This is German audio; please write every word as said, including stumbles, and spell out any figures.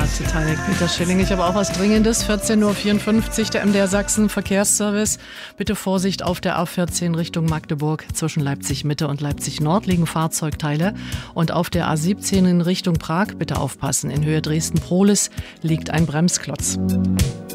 Titanic, Peter Schilling. Ich habe auch was Dringendes. vierzehn Uhr vierundfünfzig, der M D R Sachsen Verkehrsservice. Bitte Vorsicht auf der A vierzehn Richtung Magdeburg. Zwischen Leipzig Mitte und Leipzig Nord liegen Fahrzeugteile. Und auf der A siebzehn in Richtung Prag bitte aufpassen. In Höhe Dresden-Prohlis liegt ein Bremsklotz.